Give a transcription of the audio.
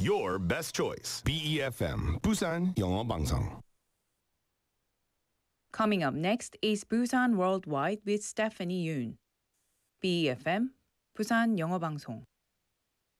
Your best choice. BEFM 부산 영어 방송. Coming up next is Busan Worldwide with Stephanie Yoon. BEFM, 부산 영어 방송.